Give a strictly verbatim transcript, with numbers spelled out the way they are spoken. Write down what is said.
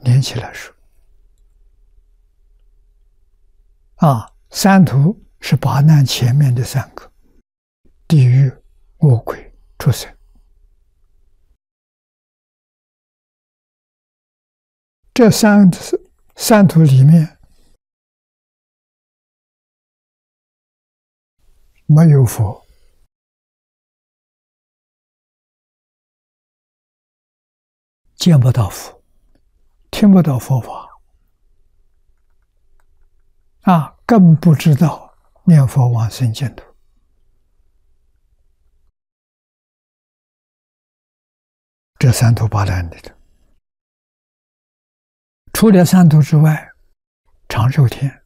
连起来说。啊，三途是八难前面的三个：地狱、恶鬼、畜生。这三三途里面没有佛，见不到佛，听不到佛法，啊，更不知道念佛往生净土。这三途八难里头，除了三途之外，长寿天